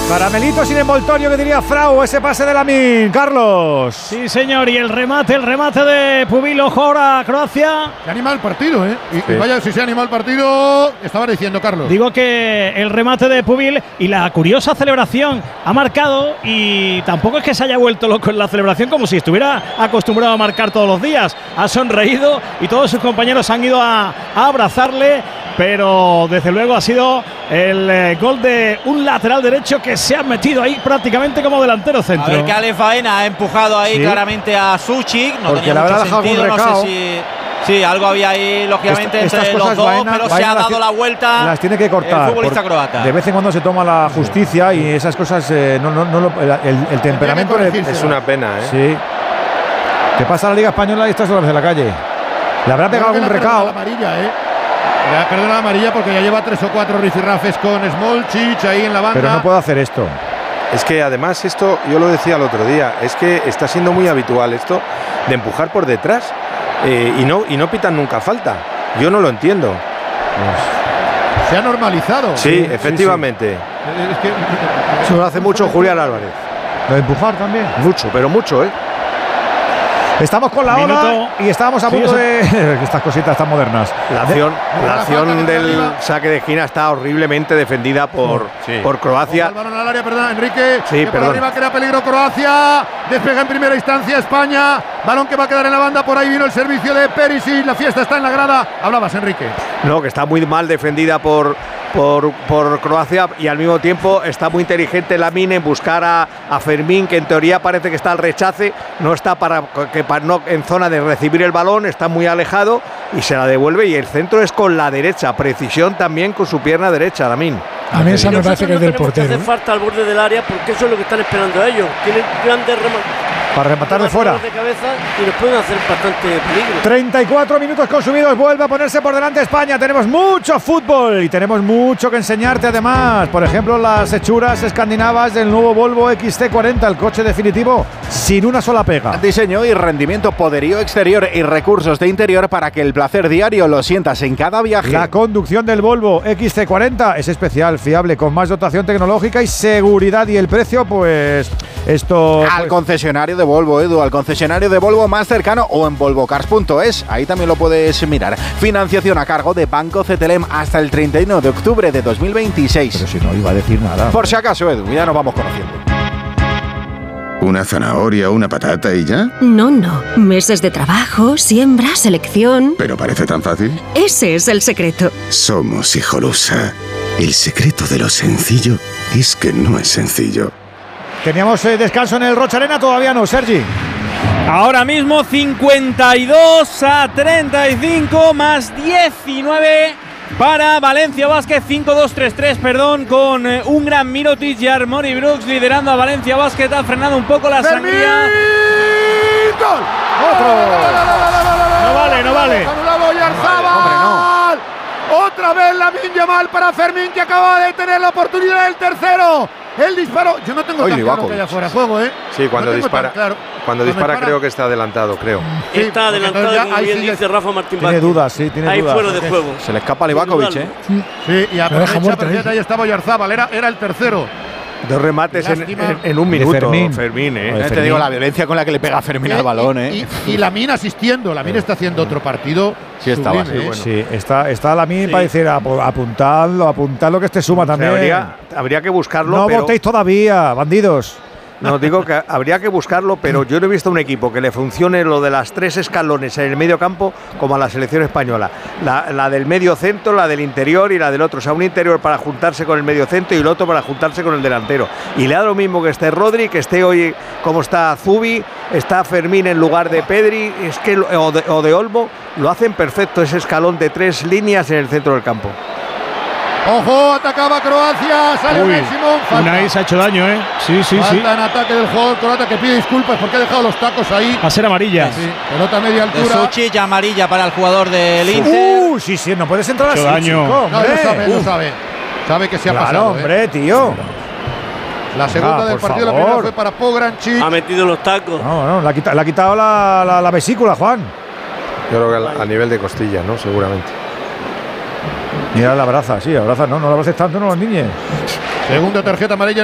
Caramelito sin envoltorio, que diría Frau, ese pase de Lamine. Carlos. Sí, señor, y el remate de Pubil. Ojo ahora, Croacia. Se anima el partido, ¿eh? Y vaya, si se anima el partido, estaba diciendo Carlos. Digo que el remate de Pubil y la curiosa celebración ha marcado, y tampoco es que se haya vuelto loco en la celebración, como si estuviera acostumbrado a marcar todos los días. Ha sonreído y todos sus compañeros han ido a abrazarle, pero desde luego ha sido el gol de un lateral derecho que se ha metido ahí prácticamente como delantero centro. A ver que Ale Faena ha empujado ahí claramente a Suchik. No porque tenía mucho sentido, no sé si… Sí, algo había ahí, lógicamente, entre los dos, pero se ha dado la vuelta. Las tiene que cortar. El futbolista croata. De vez en cuando se toma la justicia y esas cosas, el temperamento es una pena, ¿eh? Sí. ¿Qué pasa en la Liga Española y estas horas de la calle? ¿Le habrá pegado algún recao? La amarilla, ¿eh? Le ha perdido la amarilla porque ya lleva 3 o 4 rifirrafes con Smolcic ahí en la banda. Pero no puedo hacer esto. Es que además esto, yo lo decía el otro día, es que está siendo muy habitual esto de empujar por detrás. Y no pitan nunca falta. Yo no lo entiendo. Se ha normalizado. Sí, efectivamente. Sí. Es que eso lo hace mucho Julián Álvarez. ¿Lo de empujar también? Mucho, pero mucho, ¿eh? Estamos con la ola y estábamos a punto de… Estas cositas tan modernas. La acción del saque de esquina está horriblemente defendida por Croacia. El balón al área, perdón, Enrique. Sí, por arriba crea peligro Croacia. Despega en primera instancia España. Balón que va a quedar en la banda. Por ahí vino el servicio de Perisic. La fiesta está en la grada. Hablabas, Enrique. No, que está muy mal defendida por Croacia, y al mismo tiempo está muy inteligente Lamine en buscar a Fermín, que en teoría parece que está al rechace, no está no en zona de recibir el balón, está muy alejado y se la devuelve, y el centro es con la derecha, precisión también con su pierna derecha, Lamine. A mí esa me parece que es del portero. Hace falta al borde del área, porque eso es lo que están esperando ellos. Tienen grandes para rematar de fuera. De cabeza y nos pueden hacer bastante peligro. 34 minutos consumidos, vuelve a ponerse por delante España. Tenemos mucho fútbol y tenemos mucho que enseñarte además. Por ejemplo, las hechuras escandinavas del nuevo Volvo XC40, el coche definitivo sin una sola pega. Diseño y rendimiento, poderío exterior y recursos de interior para que el placer diario lo sientas en cada viaje. La conducción del Volvo XC40 es especial, fiable, con más dotación tecnológica y seguridad. Y el precio, pues esto… Al concesionario de Volvo, Edu, al concesionario de Volvo más cercano o en volvocars.es, ahí también lo puedes mirar. Financiación a cargo de Banco CTLM hasta el 31 de octubre de 2026. Pero si no iba a decir nada. Por si acaso, Edu, ya nos vamos conociendo. ¿Una zanahoria, una patata y ya? No. Meses de trabajo, siembra, selección… ¿Pero parece tan fácil? Ese es el secreto. Somos Hijolusa. El secreto de lo sencillo es que no es sencillo. Teníamos descanso en el Rocha Arena, todavía no, Sergi. Ahora mismo 52-35 más 19 para Valencia Basket, 5-2-3-3, perdón, con un gran Mirotic y Armoni Brooks liderando a Valencia Basket. Ha frenado un poco la sangría. ¡Gol! ¡Otro! No vale. Anulado Oyarzabal. Otra vez Lamine Yamal para Fermín, que acaba de tener la oportunidad del tercero. El disparo, yo no tengo tan claro que haya fuera de juego, ¿eh? Sí, cuando dispara, cuando dispara creo que está adelantado, creo. Sí, está adelantado, como bien dice Rafa Martín Vázquez. Tiene dudas, sí, tiene dudas. Ahí fuera de juego. Se le escapa a Livakovic, ¿eh? Sí, y aprovecha perfecta, ahí estaba Oyarzabal, era el tercero. 2 remates en un minuto, Fermín, ¿eh? Te digo, la violencia con la que le pega Fermín al balón, ¿eh? Y Lamine asistiendo, Lamine está haciendo otro partido. Sí, estaba así, bueno. Sí, está Lamine para decir, apuntadlo que este suma también. O sea, habría que buscarlo. No votéis todavía, bandidos. No, digo que habría que buscarlo, pero yo no he visto un equipo que le funcione lo de las 3 escalones en el medio campo como a la selección española. La del medio centro, la del interior y la del otro. O sea, un interior para juntarse con el medio centro y el otro para juntarse con el delantero. Y le da lo mismo que esté Rodri, que esté hoy como está Zubi, está Fermín en lugar de Pedri, o de Olmo. Lo hacen perfecto ese escalón de 3 líneas en el centro del campo. ¡Ojo! Atacaba Croacia. Sale Simón. Unai se ha hecho daño, ¿eh? Sí. Falta en ataque del jugador croata, que pide disculpas porque ha dejado los tacos ahí. Va a ser amarilla. Sí. Pelota a media altura. De Suchik, amarilla para el jugador del Inter. Sí, no puedes entrar así, daño. chico, no, lo sabe. Sabe que se ha pasado. Hombre, tío. La segunda del partido, favor. La primera fue para Pograncic. Ha metido los tacos. No, le ha quitado la vesícula, Juan. Yo creo que a nivel de costilla, ¿no? Seguramente. Mira, la abraza, no la abraces tanto, no los niñes. Segunda tarjeta amarilla.